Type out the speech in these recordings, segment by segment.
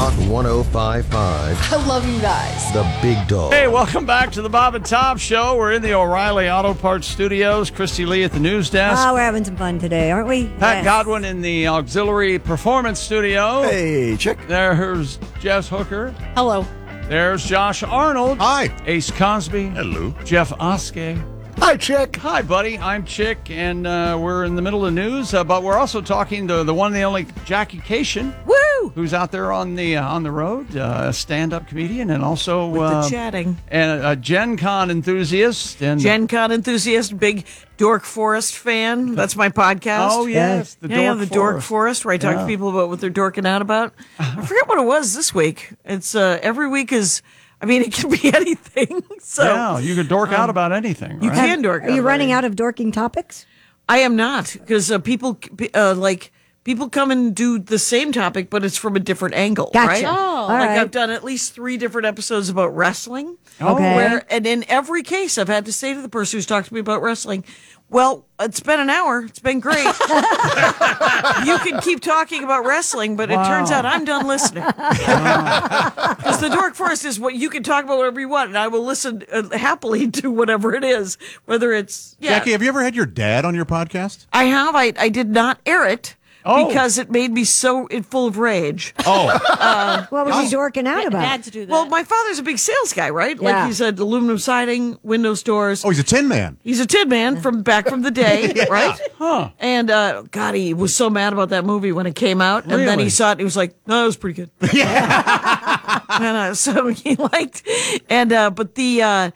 Talk 105.5. I love you guys. The Big Dog. Hey, welcome back to the Bob and Tom Show. We're in the O'Reilly Auto Parts Studios. Christy Lee at the news desk. Oh, we're having some fun today, aren't we? Pat Godwin in the Auxiliary Performance Studio. Hey, chick. There's Jess Hooker. Hello. There's Josh Arnold. Hi. Ace Cosby. Hello. Jeff Oskey. Hi, chick. Hi, buddy. I'm Chick, and we're in the middle of news, but we're also talking to the one and the only Jackie Cation. Woo! Who's out there on the road, a stand-up comedian, and also with the chatting, and a Gen Con enthusiast, and big Dork Forest fan. That's my podcast. Oh yes, the Dork Forest, where I talk to people about what they're dorking out about. I forget what it was this week. It's every week is. I mean, it can be anything. So yeah, you can dork out about anything. Right? You can dork. Are you running out of dorking topics? I am not, because people come and do the same topic, but it's from a different angle. Gotcha. Right? Oh, like I've done at least 3 different episodes about wrestling. Okay. And in every case, I've had to say to the person who's talked to me about wrestling, well, it's been an hour. It's been great. You can keep talking about wrestling, but it turns out I'm done listening. Because the Dork Forest is what you can talk about whatever you want, and I will listen happily to whatever it is, whether it's... Yeah. Jackie, have you ever had your dad on your podcast? I have. I did not air it. Because it made me so full of rage. What was he dorking out about? Dads do that. Well, my father's a big sales guy, right? Yeah. Like he's at aluminum siding, windows, doors. Oh, he's a tin man. He's a tin man from back from the day, right? Huh. And God, he was so mad about that movie when it came out, and then he saw it. And he was like, "No, it was pretty good." Yeah. And so he liked, and but the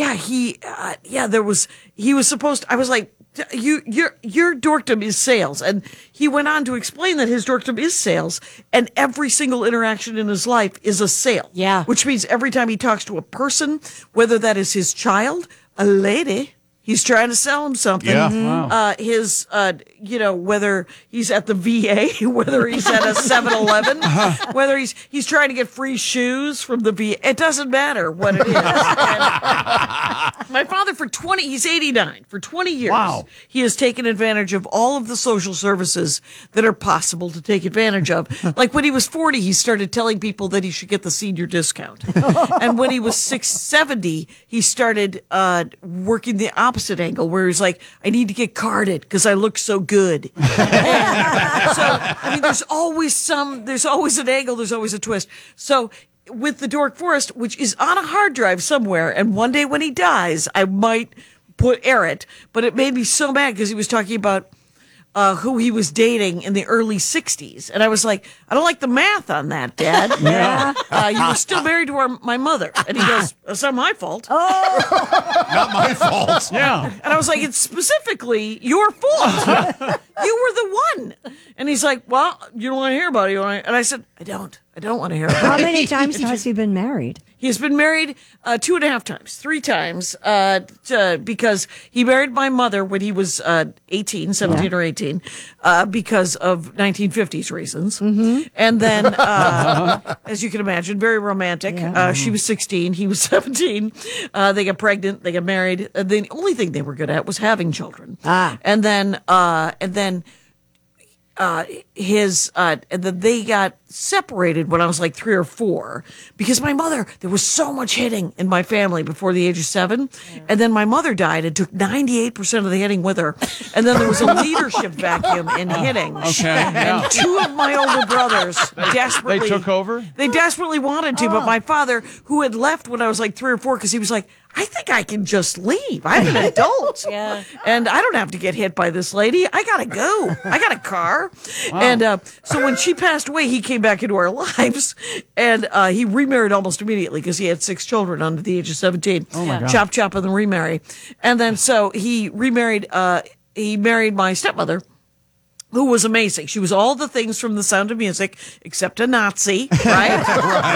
he was supposed to, I was like, your dorkdom is sales. And he went on to explain that his dorkdom is sales, and every single interaction in his life is a sale. Yeah. Which means every time he talks to a person, whether that is his child, a lady, he's trying to sell him something. Yeah. Wow. His, whether he's at the VA, whether he's at a 7-Eleven, whether he's trying to get free shoes from the VA. It doesn't matter what it is. And my father, he's 89. For 20 years, Wow. he has taken advantage of all of the social services that are possible to take advantage of. Like when he was 40, he started telling people that he should get the senior discount. And when he was 70, he started working the opposite angle, where he's like, I need to get carded because I look so good. And so, I mean, there's always an angle, there's always a twist. So with the Dork Forest, which is on a hard drive somewhere, and one day when he dies, I might air it, but it made me so mad because he was talking about who he was dating in the early 60s. And I was like, I don't like the math on that, Dad. Yeah. You were still married to my mother. And he goes, that's not my fault. Not my fault. Yeah. And I was like, it's specifically your fault. You were the one. And he's like, well, you don't want to hear about it. And I said, I don't want to hear about it. How many times has he been married? He's been married 2.5 times, 3 times, because he married my mother when he was 17 or 18, because of 1950s reasons. Mm-hmm. And then, as you can imagine, very romantic. Yeah. She was 16, he was 17. They got pregnant, they got married. The only thing they were good at was having children. And then they got separated when I was like 3 or 4, because my mother, there was so much hitting in my family before the age of 7. And then my mother died and took 98% of the hitting with her. And then there was a leadership vacuum in hitting. Okay. And 2 of my older brothers desperately. They took over? They desperately wanted to, but my father, who had left when I was like 3 or 4, because he was like, I think I can just leave. I'm an adult. Yeah. And I don't have to get hit by this lady. I got to go. I got a car. Wow. And so when she passed away, he came back into our lives, and he remarried almost immediately because he had 6 children under the age of 17. Oh, my God. Chop, chop, and then remarry. And then so he remarried, he married my stepmother, who was amazing. She was all the things from The Sound of Music, except a Nazi, right?